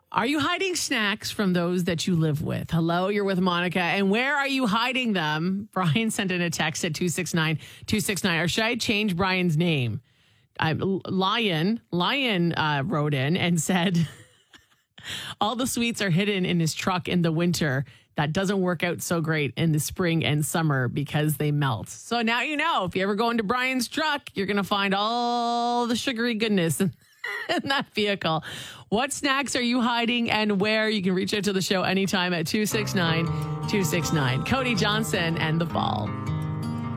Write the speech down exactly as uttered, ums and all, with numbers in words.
Are you hiding snacks from those that you live with? Hello, you're with Monica. And where are you hiding them? Brian sent in a text at two six nine two six nine. Or should I change Brian's name? I, Lion, Lion uh, wrote in and said, all the sweets are hidden in his truck in the winter. That doesn't work out so great in the spring and summer because they melt. So now you know, if you ever go into Brian's truck, you're going to find all the sugary goodness in, in that vehicle. What snacks are you hiding and where? You can reach out to the show anytime at two six nine two six nine. Cody Johnson and The Fall.